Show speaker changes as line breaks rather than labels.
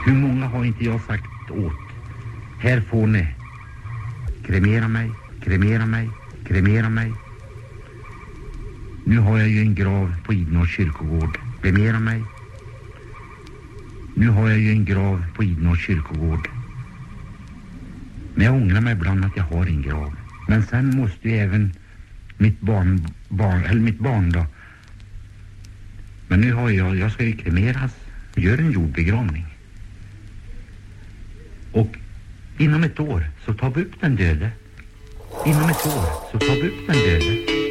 Hur många har inte jag sagt åt? Här får ni. Kremera mig, kremera mig, kremera mig. Nu har jag ju en grav på Idnås kyrkogård. Kremera mig. Nu har jag ju en grav på Idnås kyrkogård. Men jag ångrar mig ibland att jag har en grav. Men sen måste ju även mitt barn då. Men nu har jag ska ju kremeras. Gör en jordbegravning. Och inom ett år så tar vi upp den döde. Inom ett år så tar vi upp den döde.